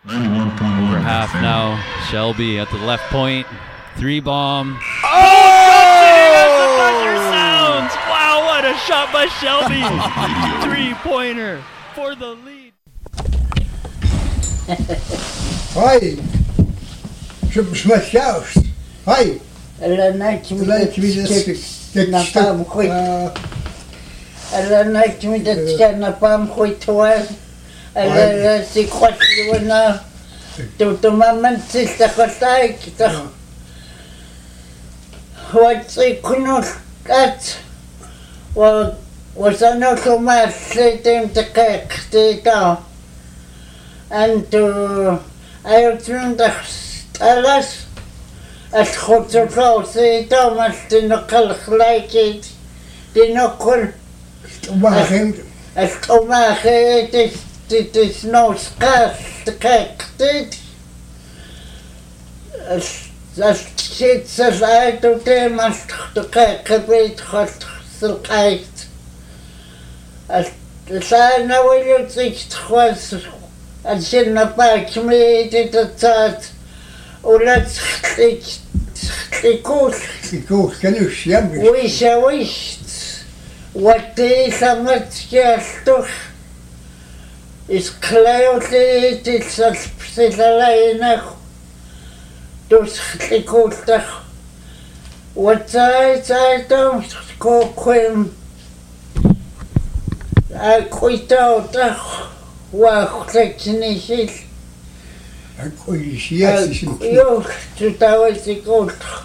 Over half now. Shelby at the left point. 3-bomb. Sounds! Wow, what a shot by Shelby! 3-pointer for the lead. Hi. Smashhouse. Hi. Ellenek napam khuytwal ella sikhwatliwana tutumaman sistakhotay kita huatsikunu at wasano tumas sitem takakhtita antu ayutrundas alas الخطوة سيدا ما استنقل خلاكي تنقل القماخي تسنوس قاس تكاكتت الشيت سلعيتو تيما تكاك بيت خلط سلقايت السانا ويلو تيك تخواس الشنا باك ميتي تتات ولا تخليكوش كانوش يمش ويشاوشت واتي ثمت كالتوخ اسكلايو تيتسال بسيطلاينخ دوس خليكوش تخ واتاي تايتو كوكوين اكويتاو تخ واخلكنيشيل Yo, tu estaba ese contra.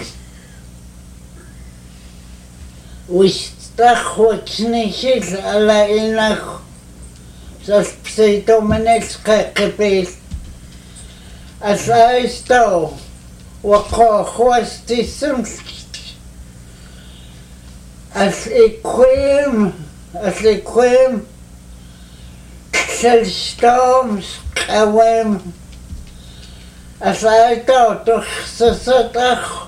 Está Joaquinich a la inajo. Sas pseito maneska kepes. Asa esto. Wako hoasti sumskit. As equim. Selstoms kawem. Asaito toch sasatach.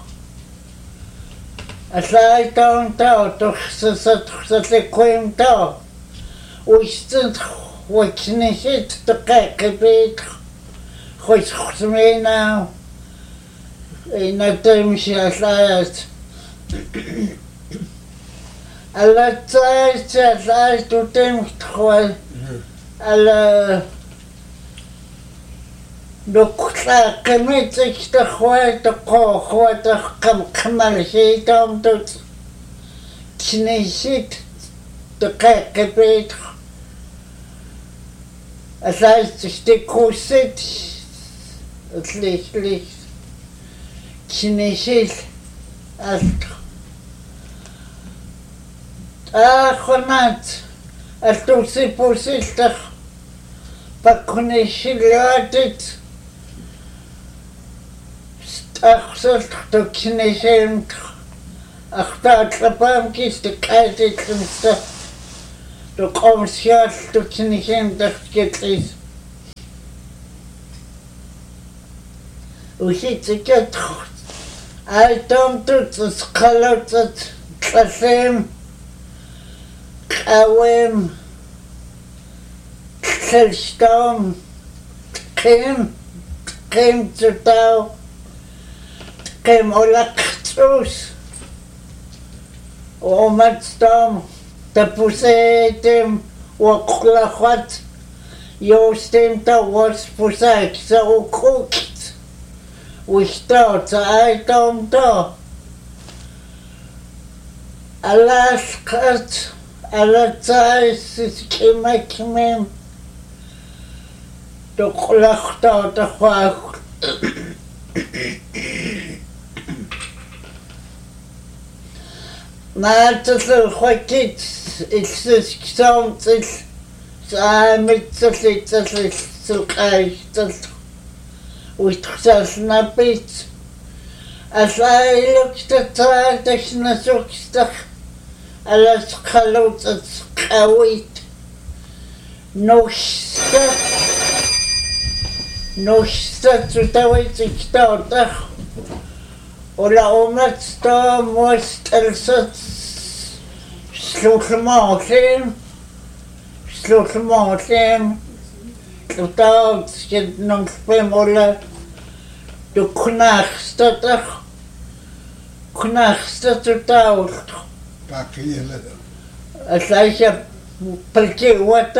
Asaito toch sasatach to. Uistend Joaquinich te kijken beter. Goed mee nou. In het temsje asait. Alla tijd asait tu temst gewoon. Alla Dokter kemit ik de goede goede kamalheitom tot knesit de kijken beter. Het lijkt de koesit het licht knesit als Ach, als tu se posistig pakunišilatit ach, to knežem ach, ta trapamkis to kajtičemsta to komsjas to knežem dachketlis Usitsiket Aitom tut skalotat klasem Kawem Selstom Kem tutau Kem olaktrus Omatstom Tapusetem Waklachwat Jostem ta was pusak sa ukukit Wishto ta aitom to Alaskat Alatsai siskimakimem Doklachta tachwach Maatzel chwakit Ilsisktomtzel Saamitzel Silkaitel Uitgsel napit Asailukta Technasukstach Alas kalotat kawit Nochsta tutawit iktotach Ola omatsta most elsat Slutmatim Tlutao nung pemola du knachstatach tlutao Pakkiela. Asaya pergi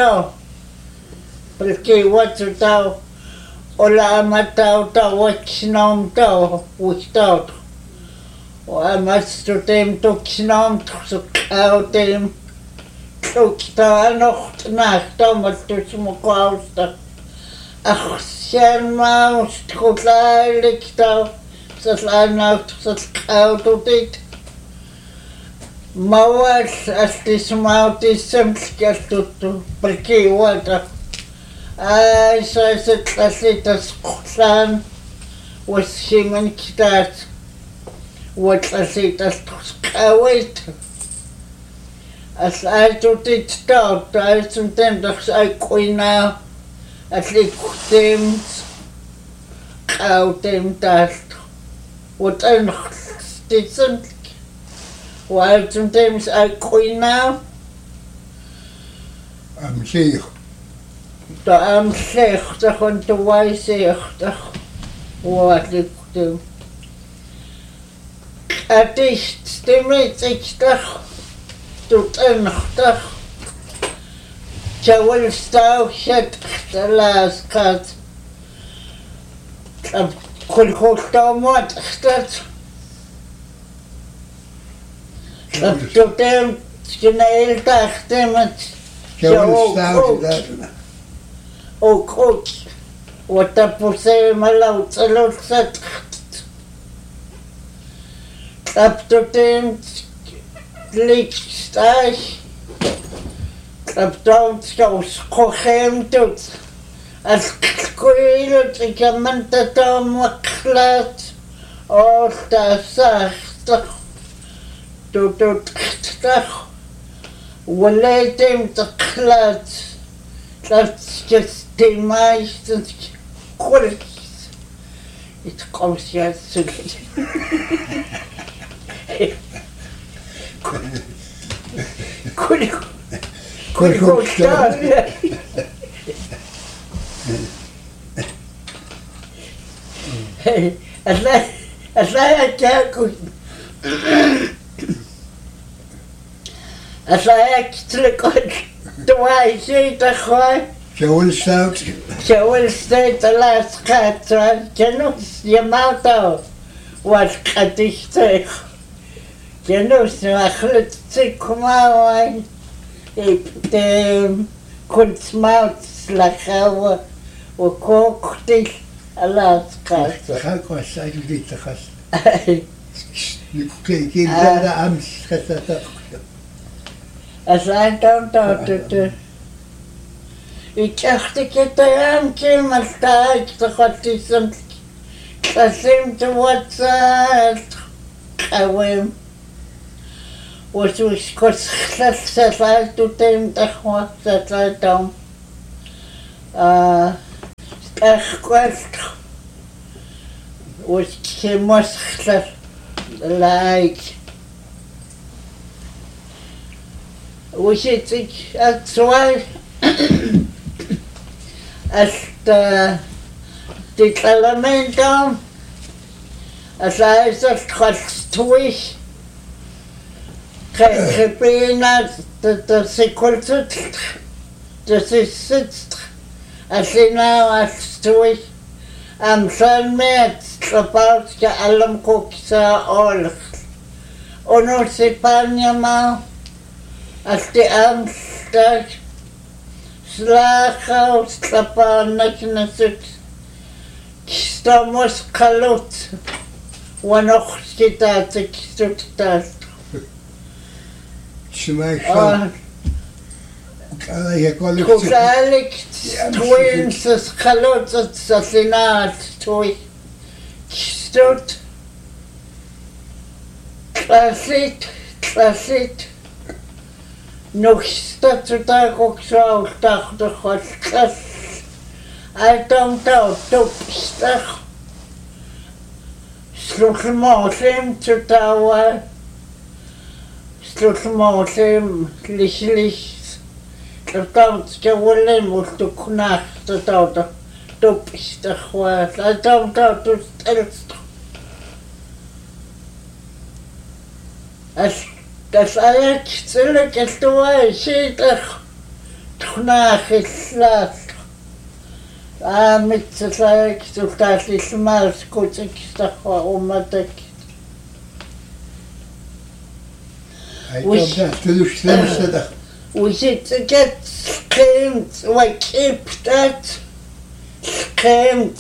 tlutao ola amatao tao wachnom tao wistao o amastutem tuksnom tukautem tukta anocht nachta matusmukausta ach scherma skutlalikta saslanaut saskautit mawal astismautis semskastuttu pergi wata ai sasetlaslitas qlan washiman kitat watlaslitas qawait as aitutit tauta asuntendax aikuina atliktem qautem talt watan stitsen waituntem aikuina Am zeeg. Da am slecht gewoon te wijzig wat ik het is stemmet ik dag tot een dag Jawel stau het de laatste kat kon stau mat dat tot een snel dag met Jawel stout dat. ook wat dat posee malau zat op tot een lichtstaag op dat zo schoon tot als koeien ik heb mijn tatam maklat of dat zacht tot dag weletem te klat that's just the meistens kurz. It comes here soon. Could go down. As I can't as I actually got the way she the high. Jawel stout. Jawel stout the last cat, Janus Yamato was Kadishtek. Janus Achlet Sikuma, the Kunstmouth Slakawa, or cooked it a last cat. The house was saying dit te gast. You keep that arms As I don't know to ik dacht ik het aan maar sta ik toch wat is een klasim te wat gewoon was dus kort gezet uit tot hem toch wat dat dan echt kwast was je moest gezet like was het ik het zwaar hasta dit element dan als hij dat gaat gebena dat ze kort dat is het als hij nou als toe am zijn met gepaard je allem koksa oorlog ono se panja als die aanstak Slacha slapana kinasut Stamos kalut Wanoch skitaat ik stuttat Smijt Kuzalik twins kalut assassinat toy Stut Klasit nog staat er daar ook zo achter God. I don't know, toch slotmosem te touwen. Slotmosem licht. Dat kan je wel moeten knagen. Tauta tupista huolta. Tautustelsta. Das ajakselle kestua siitä tunaahillat. Mitsa sajakstu taas malskutsiksta huomatak. وجيت جت سقيمت وكبتت سقيمت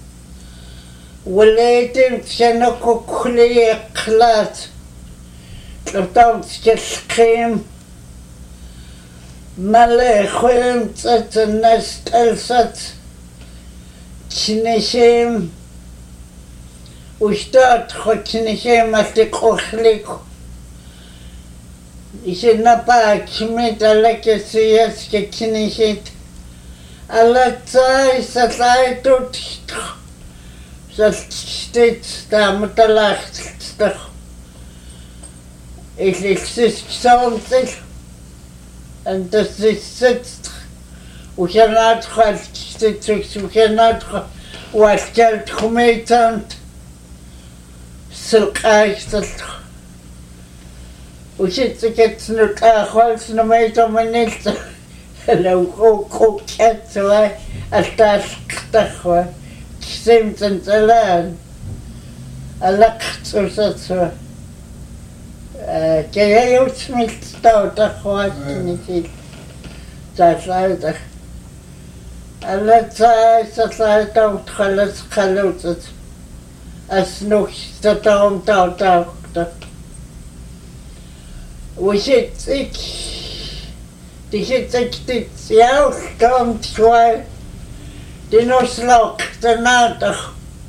وليت شنكو كلي قلات طلبت جت سقيم مالي خويمت الناس تلست تشنشيم وشتات خو تشنشيم أتلقو خليكو Isina paakimit alakasiyasqa kinishit alatsay salaitut saltistit tamatalaxtaq ilixsisqsauntil antasissat ujanat khaltistit ujanat walkalt khumaytant silqaistat وشيت كتنك خالص نميت منيت لو كوكت سوا التاسك تخوا كسمت انتلان ألقت وصلت سوا كي يوتميت تاو تخوا كنيتي تاسايتك ألا تاسايتك تاو تخلص خلوتت أسنوك تتاوم تاو وشيت تيت ياوخ كومت شوي دينوسلوك تناتخ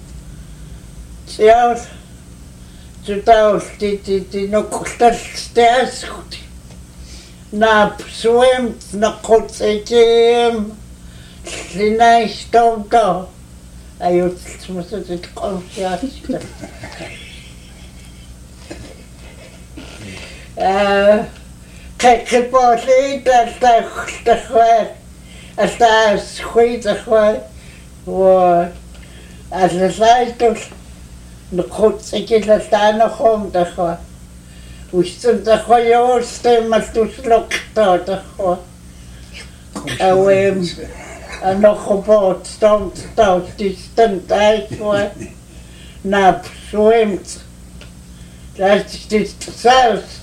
ياوخ تتاوش تي نقطة ستاسكت ناب سويمت نقط سيكيم لنايش تومتو أيوة تسمسة تقوم سياسك كيبوتي تخوات أستاس خوي تخوات و أسلسايتوش نقود سكيل أستانا خوم تخوات وشتن تخوات يوستي مستوش لقطة تخوات أويم أنا خبوت ستومت تاوش تستن تايشوات ناب سويمت لاش تستسالست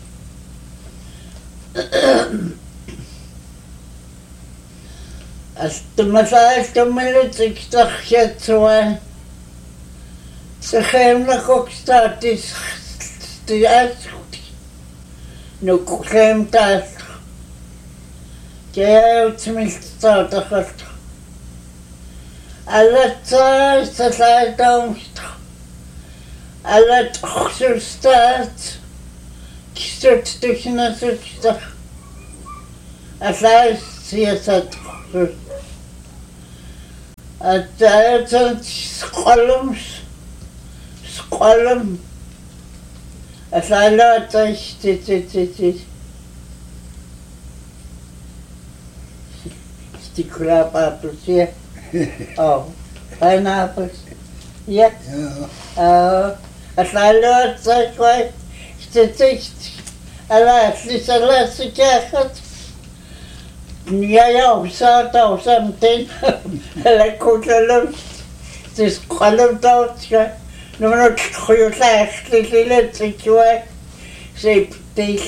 أستمسايت ملتك تخشت سوا تخيم لكوك ستاتي ستياسكوتي نكوخيم تاسك كيو تملت تاتخلت ألا تسايت أمشت ألا تخسر ستات كستوت تشنا سوتشتا أساس سياسات خسر أتايتان سقلم أسالا تايش تي ستيكولا بابلز yeah oh pineapples yeah أسالا تايش تتشت ألاس لسلاس كاخت يا وساطة وسمتين ألا كوتلم تسقلم توتشا نمنو تخيو ساخت لسلتشوا سيبتيل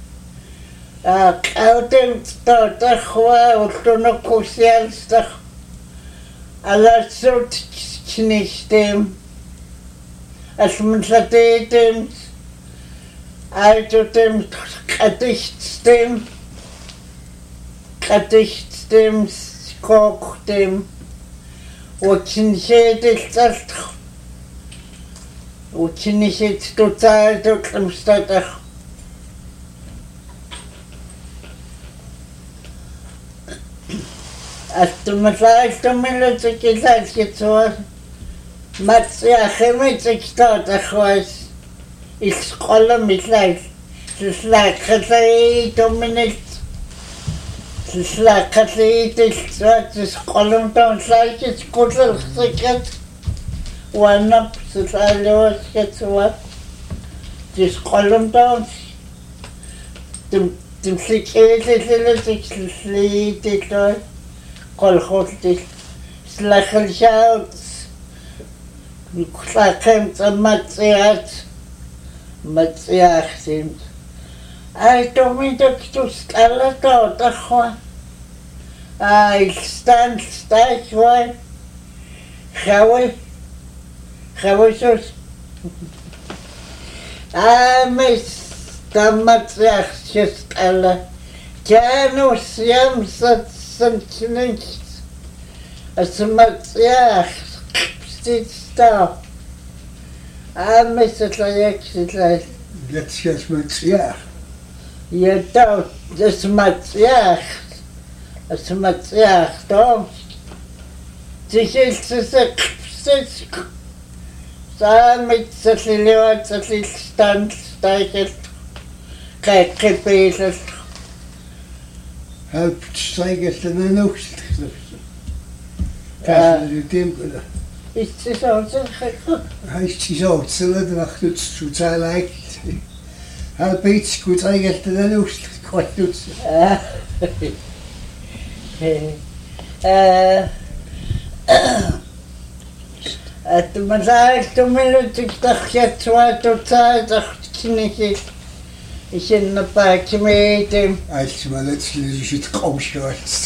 قاوتم تتخوا وتنكو سيالستخ ألا سوت تشنيشتم أسمنساتيتم Altotem Kadichtstem, Skoktem, Ucinshediltast, Ucinishit total Doklamstatach. Astumasaistumilutik Isalskitsor, Matsiachemitik Statachwas. Isqolam islaik, islaik khasay dominate, Слакалиитиллуатис қолумтауллаакит куллерсикат уаннап сулаалуаскатуа тис қолумтаун тимсикээллилитикслиитиллуа қолхултил слахалшаут никлаакэм тамматсиат матсиахсим ай томитоктус аллатоо тахва ай стайхвай хавойсос мис тамматсиахсис алла жанус ямсатсанчнинч асматсиах стиста мисалаяксилай Let's Matsiach. Jeder, das Matsiach, da, sich ist es ein Kpsitz, mit so viel Leute, so viel Stand, steigert, kein Gebet. Halb steigert in der Nacht. Kannst du dem oder? Ist es auch so? Heißt es auch, so nach zu zahlen. Halb jetzt gut steigert in der Nacht. Man sagt, du willst dich doch jetzt weiter Zeit, doch nicht. Ich bin ein paar Kilometer. Als mal letztlich ist es kaum schwarz.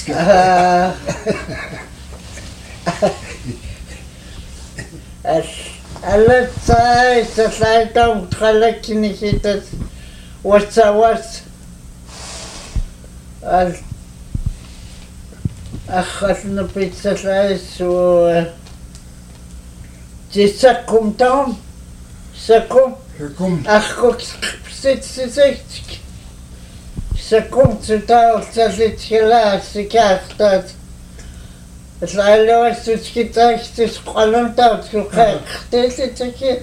Alle Zeit, das Leiter und Tralek nicht, das was. Ach, was eine Pizza so. Ça kommt dann. Ça kommt. Ach, guck, sitzt sich. Ça kommt zu da, das ist gelassen, das. Es war los, das gedacht, das Kolon da, so krächtig.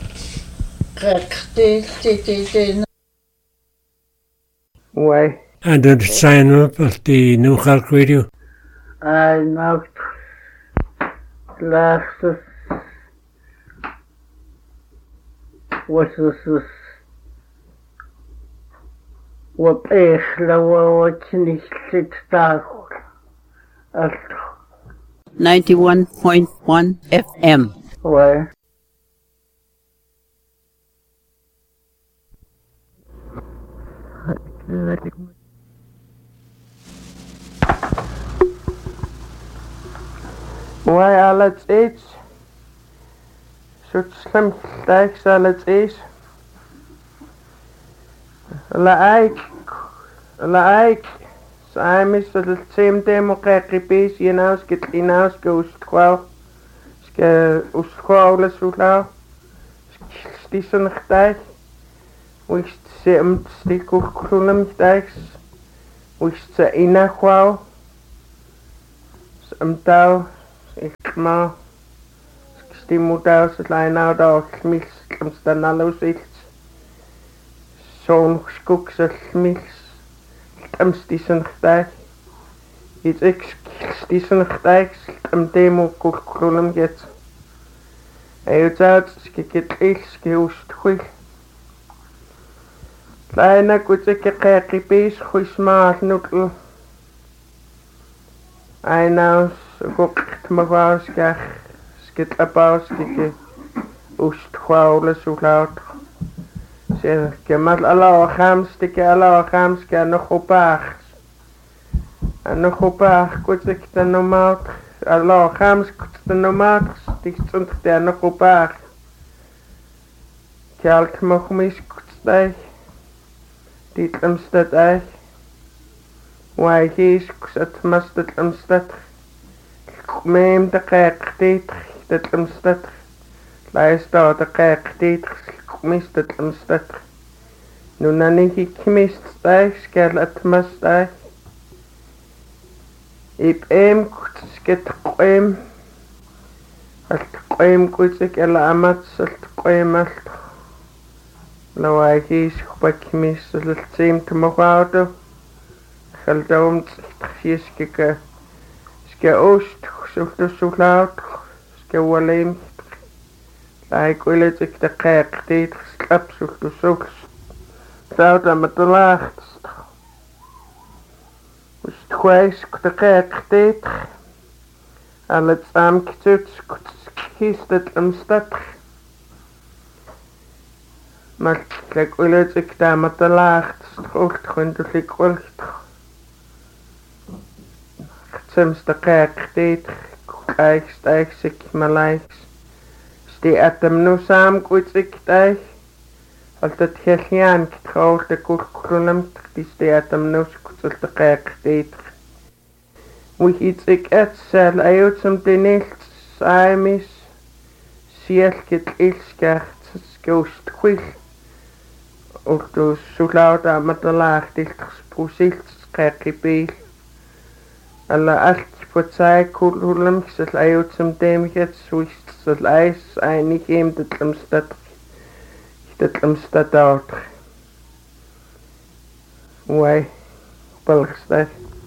Why? I don't sign up at the New York Radio. I know. Last. What is this? What is the nicht da? 91.1 FM. Why? Why alles ist? So schlimm gleich alles ist. Laik. Saam is dat het same demo krijgt hinaus geustqual. Ustqual sulau. Stissen gtijg. Wist ze stikulum gtijgs. Wist ze inaqual. Tau. Ik ma. Stimutau se lijnau da smils. Dan alles iets. Zo'n skoek se smils. Stissen gtijg. Iets ik stissen gtijg. Demo kulum get. Uit skikit iets geust goed. Kleine kutsike krijgipis goeismaal nukkel. Einaus gokt magwaus kach. Skit apaus kike. Ust kwaule zo laut. Zeg kemat Allah khams ke nog opag. En nog opag kutsik de normaal. Allah khams de normaal. Die stond der nog opag. Kjalt magmis kutstij. Dit amstad eich. Why hees kusat mastad amstad. Meem de kijk dit dat amstad. Luister de kijk dit mist dat amstad. Nu nanik ik mist eich skal at mast eich. Ik kusket qoem. Alt qoem kusik ala amat alt qoem alt. Nou hij is gebak mis het zeem te mogen Kaldom Fiskika Ska Ost, Sultusulaut, Ska Walim, like Willitik the Kak, Tate, Slaps of the Souls, South Amatalacht, which twice the Kak Tate, and let's kissed at Amstad. Maar like Willitik the Amatalacht, Strocht, when to lick Willitik. Soms de kijk dit, kijk stijg zich maar lijks. Stie atem nu samen goed ik stijg. Altijd heel jaan getrouwd de koelkroenem, die stie atem nu goed de kijk dit. Hoe iets ik et zal uit som de niet saimis. Siel het ilskert skoost kwil. Ook dus zo laut aan met de laag dit gesproesilt kijk je bil. Alla allt på sig kulhulum så läut som demget swist så läs einig hem det lemstad out. Why balgstad.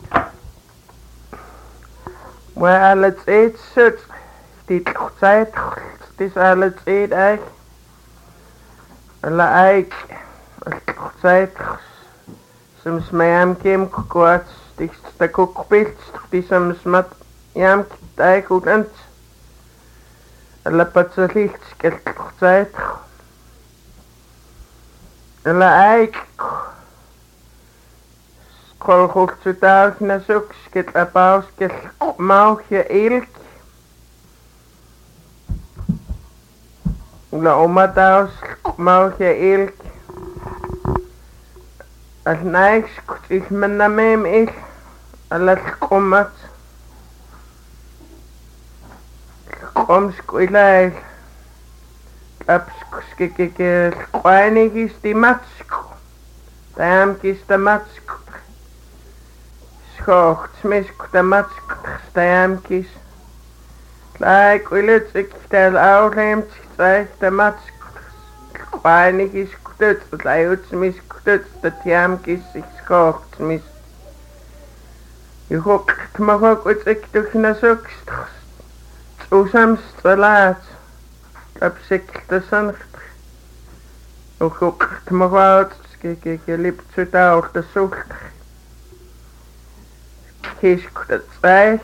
Why alles eet sut dit tijd dis alles eet ei. Alla ei tijd soms mijn kem kort. De kookbeeld die soms met jam kijk goed en laat het licht tijd en la ik scroll goed zo daar naar zoek skit abaus skit mauwje ilk la oma daus mauwje ilk als niks ik men na mem ik alla kommat kom skoilai apskike kwainigis di matsk tamkis da matsk schocht smisk da matsk tamkis like willet ik tel outlemt zeg da matsk kwainigis kut laut smisk kut da tamkis ik schocht smis je hoort maar ook wat ik toch naar zoek zo soms te laat op zich te zonnig je hoort maar wat kijk je liep zo daar te zoek kies dat zeg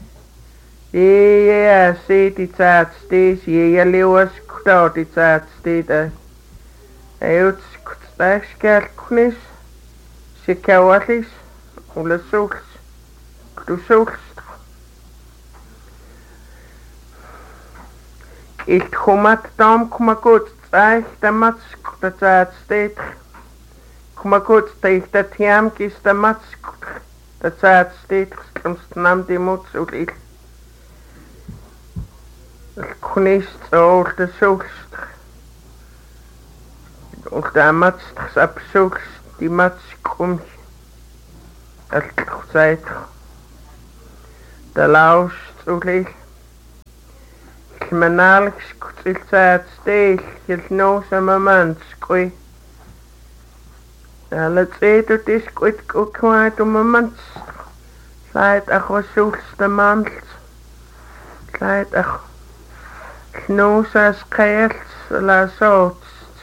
ja zie die tijd steeds je leeuws daar die tijd steeds hij het scherknis ze kouwatjes alle zoek du zoekst. Ik kom met dam, kom maar goed, zeg de matsk, dat het steeds. Kom maar goed, zeg dat jamk is de matsk, dat het steeds, soms nam die moed zo lief. Ik kon niet zo de zoekst. Ook de matsk is op zoekst, die matsk om je. Dat zei de laust zo lief. Ik ben eigenlijk goed het steeds, je knoos aan mijn mond, skooi. Alle twee doet is goed ook kwijt om mijn mond. Zijt ach was zoekste mand. Zijt ach knoos als keert, la zoutst.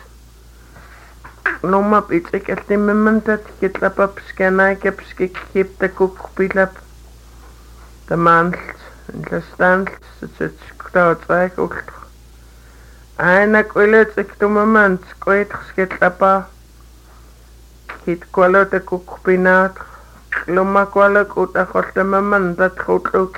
Noem op iets, ik heb in mijn mond dat je het op scannen, ik heb skip de koekpilap. De mand. In de stand zit het weg ook. En ik wil het ik doe mijn mond. Kwijt geschiet lappa. Kiet kwalo de koekpinaat. Loma kwalo goed ach op de mond dat goed ook.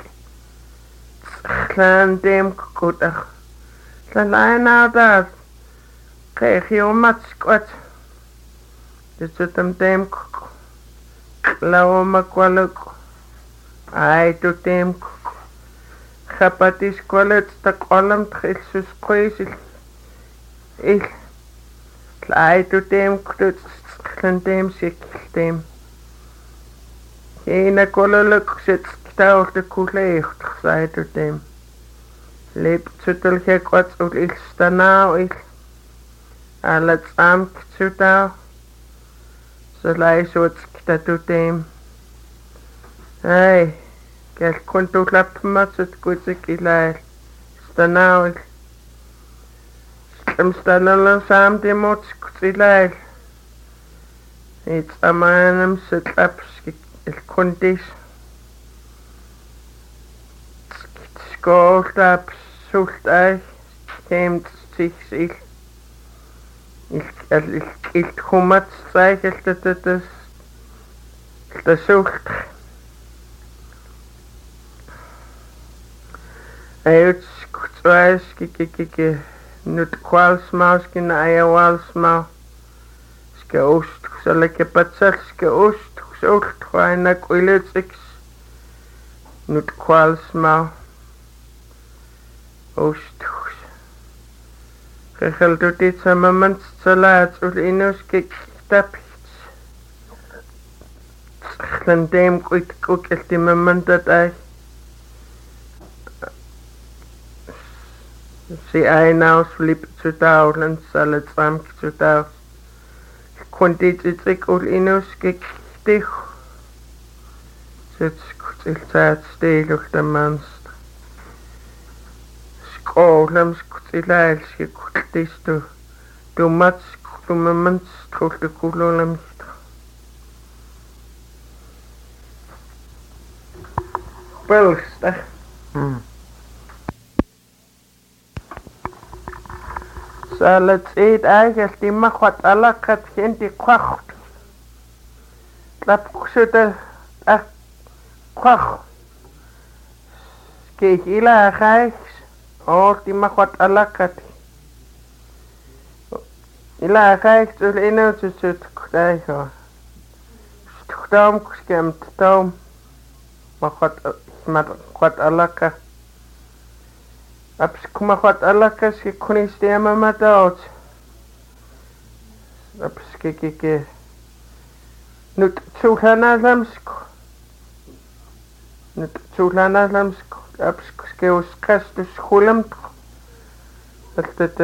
Slaan dem goed ach. Slaan nou dat. Krijg je om het squat. Dit zit hem dem koek. Loma kwalo. Ai doet dem koek. Chapatis kwalet tak olam tchilsus koisil. Ik laai to dem kut dem siktem. Ena kololuk zit staal de kulecht zei to dem. Leep zutel gek wat ook ik sta nou ik. Alles am zutel. Zo lai zo het to dem. Ai, gel kuntu lapmat kutsik ilail. Stanaul. Stamstanalan samdi mots kutsilail. It's amanam sitlaps il kundis. Skåltaps sultai. Kemt sich il kumat zeigelt das sult. Ayuts kutswais ki nut kwalsmaus kin ayawalsmau. Ske ost kusalleke patsal ske ost kusult kwaina kuiletsix. Nut kwalsmau. Ost Gegeldoet samamans salaat ul inus kikstapits. Glandeem kuit kukelti mamandat ai. Si ai naus flip zu daulen salat samk zu daus. Kondit itik ul inus kiktich. Zits kutil taat stelig de mans. Skålams kutilaiski kultistu. Dumats kumamans kulti kulolamist. Pölstä. Salat eet aigelti makwat alakat henti kwacht. Lapkusuta kwach. Keek ila gaiks. Oorti makwat alakat. Ila gaiks ul inutsut kutaiho. Stuktaum kuskemt taum. Makwat alaka. Aps kumakwat alaka ski kunisti amamataot. Aps ki nut tsulanalamsku. Nut tsulanalamsku. Aps ski uskastus hulemt. Dat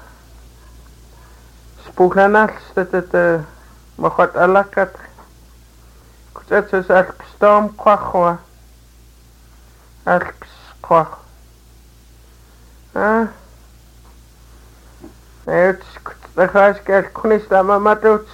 spulanals dat makwat alakat. Kutsatsus alpstom kwachwa. Alps kwach. Ayuts kutsakhaskal kunista mamatuts.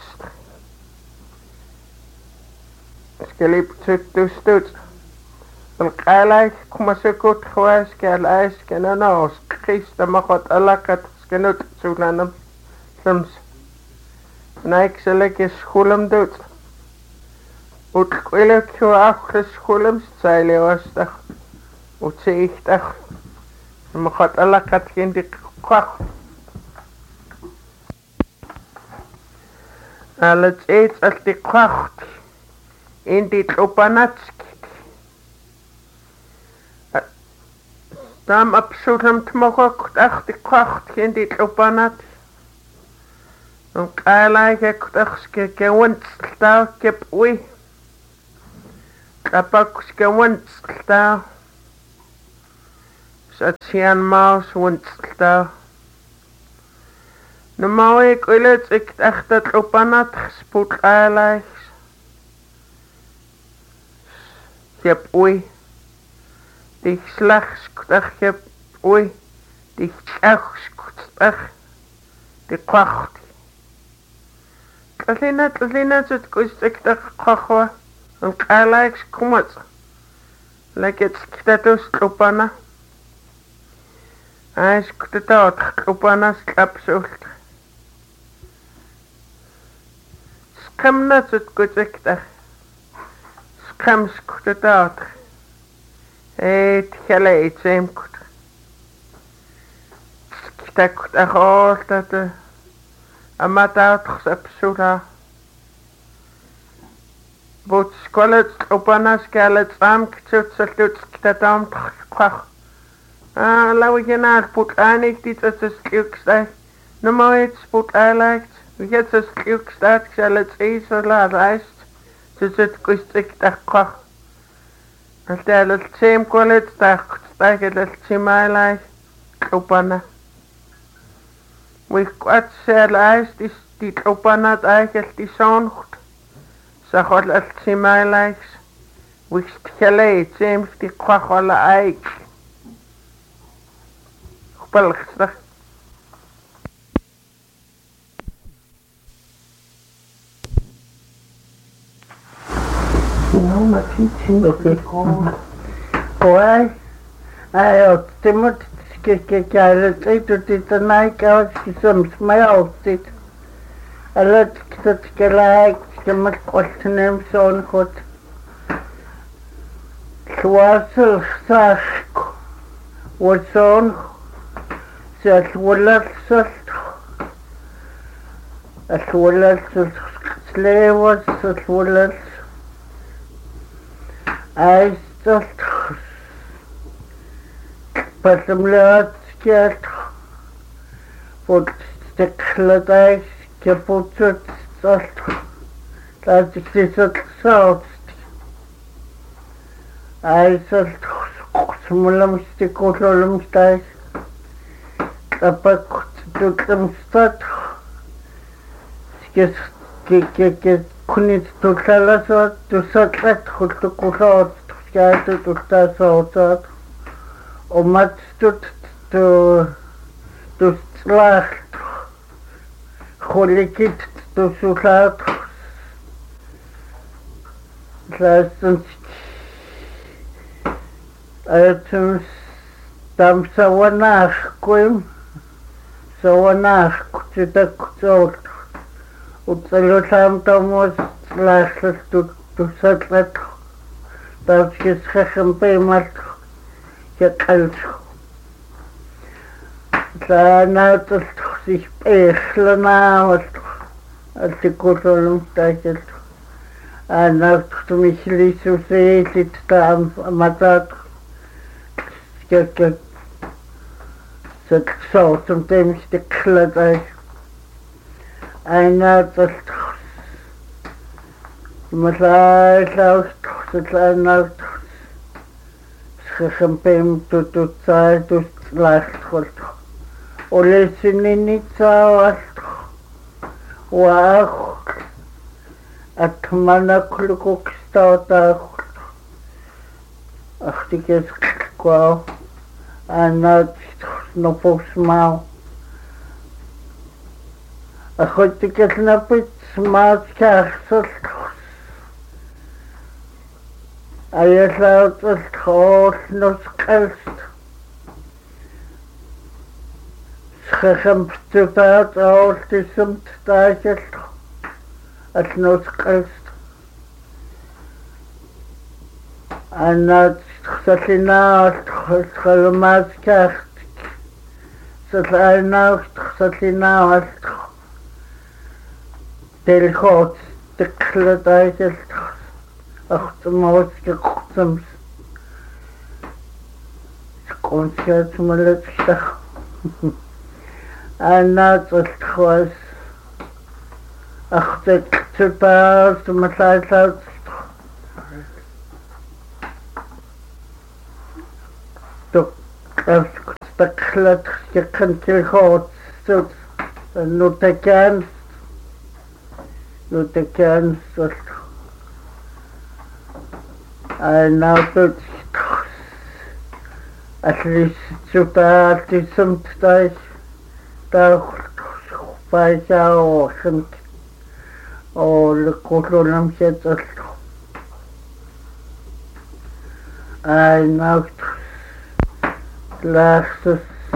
Skelip tutustut. Alqalai kumasukut khwaskal aiskananaus. Krista makwat alakat skenut sulanam. Sams. Naikselek is hulam dut. Utkwilek hu achres hulam style wastach. Utsichtach. Makwat alakat hindi kwach. Alats eets alti kwacht. Hindi tlopanatskit. Dam absulam tmokwakt achti kwacht hindi tlopanat. Alai kekutachske kewenstau kep ui. Kapakske wenstau. Satsian maus wenstau. Normaal kuilets ik echt dat opanat gespoed alai. Kep ui. Die slags kutach kep ui. Die chags kutach. Die kwacht. Tlina zut kustik tak kwachwa. En alai skumat. Lekets kitatus opana. Ais kutatot opana slapsult. Skramna zut kustik tak. Skram skutatot. Hele eetseem kut. Skitak kutach oortat. Amataut sapsula. Bot skolet opana skalet am ktsut salut skitatam kwach. Lauwegenaar put anik dit as skuksta. No mooit put alakt. We get as skuksta skalet so la reist. Zut kustik tak kwach. Altel het seem kolet tak staget simai opana. We kwat sel ijs die opanat eigenlijk die zo'n goed. Zag wat het simai lijks. Wixtjalei James di kwakwala aik. Balchsach. No, my teaching. Okay. Boy, I timid skikkikäilet to the night out some smell it. I let that like the much name son hot. Swasel sask was on. As well as slavers, as well as I just but some lads get for the clothes, kaput that's the south. I just small mistake or mistake. Апак тут стат скес кунит тутлаласа тусатлат хултукусаат скаату туттасаатаат омат туслах холикит тусулаат ластен аятум тамсаванах коим Саванах кутитак кутсоот уцалутам тамос ласлат тусатлат тавчис хахампеймат якалт заанатс sich пехланават артикулум тайкет анат mich лисусеит там матат скек so sometimes the clothes I know that masai out the not champagne to try to last hold or listening it out wow at manakuk start ach die is wow and not no posmau. A goed te get na pit smaak karsel. I thought it was no skelst. Schegem te paard al te sumt taakjes. Het no skelst. En dat Satlina het kert. Satlina Satlina del God de kledijs achter mooiste soms concert maar lustig en dat was achter te paard met uit Als staklet je kunt je goed zo nu te kans en nou dat at least zo dat is soms daar bij jou en de kolonam zit en nou last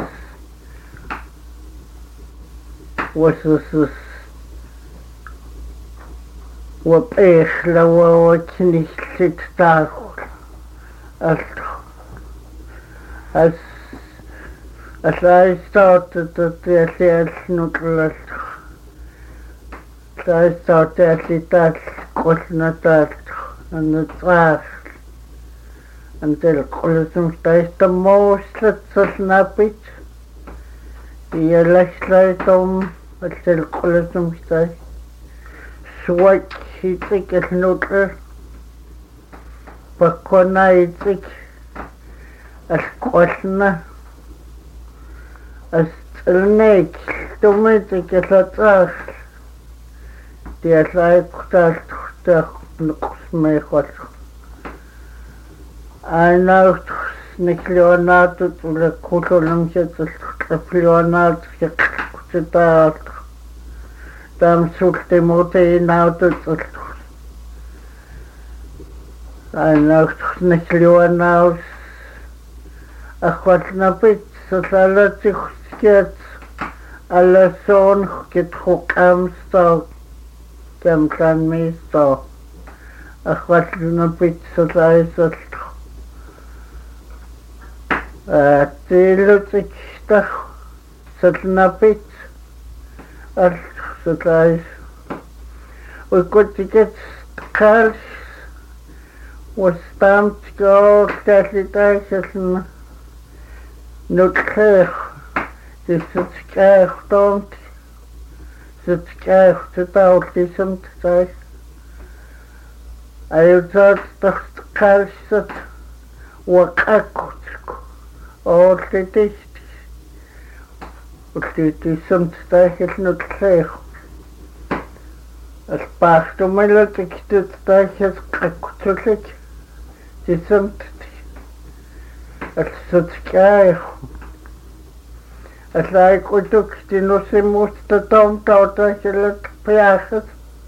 was this what what niet zit daar as I started the neutral I started that was not that and the trash until colosum stays the most let's snap it the electric until colosum stays switch hitik is neutral pakona hitik as kosna as tselnek tomatik is a trash the like that nuks me hot Aina niklionaatut ule kusulumset plionaatut sitä tam sultimuteinaatut aina niklionaus akhwatnapit salatsikhskiat alla son kithukamsta kamkanmisto akhwatnapit salaisat Tilutik tak satnapit al satais ukotiket kals was stamped go talitasn nutkh sitskach don't sitskach tautism tsais ayutat tak kalsat wakakut Oltitis som stækkel nutkleeg. Als paardommelot ik dit stækkel kakutlik. Die somt als sotskaig. Als ik ook die nosse moest tom dat je het plaatsen.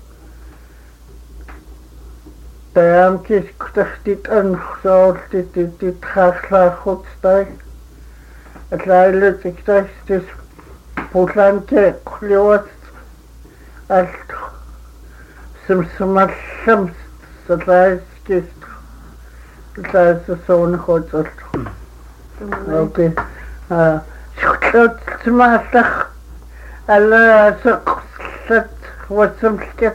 Daarom kies ik toch dit aan zoals dit graag goed stijgt. Het leidt ik dat het Poeslantje kleurt als soms dat leidt kies. Dat leidt zo'n goed als. Oké. Schut maastig. Alle zo'n wat soms get.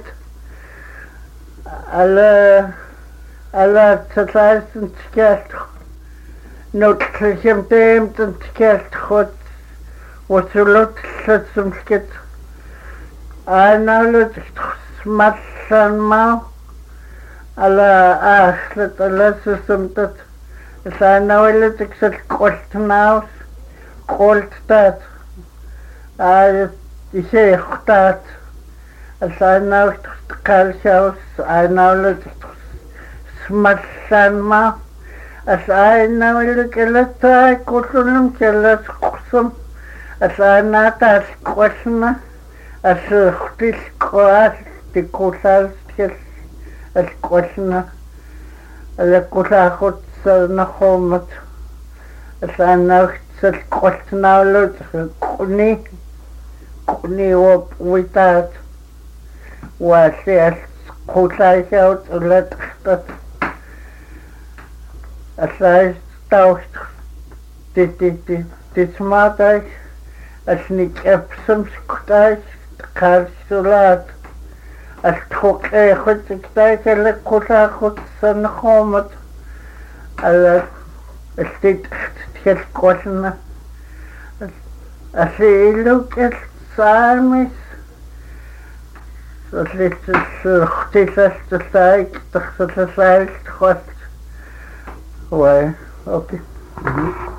Alle tsaisen skert notklichem dem den skert goed wat zulot sum skert analut smatsan ma alla achlet alla sum dat sanawelet ik kolt naus kolt dat ik zeg dat Als kalshaus einaulet smatsanma as einaulet kelata kotunum kelas kusum as einata kwasna as khtis koas tikusal as kwasna ala kusahot nahomat as einaulet kwasnaulet kuni op witat وسيس قوسايشوت ولتخطط أسايس توست تسماتايش أسنيك أبسم سكتايش كارسولات أستخوك أخد سكتايش اللي قوسا خد سنخومت ألا استيتخت قوسنا أسيلوك السامس Dat ligt dus goed tijd, toch dat is lijst goed. Oké.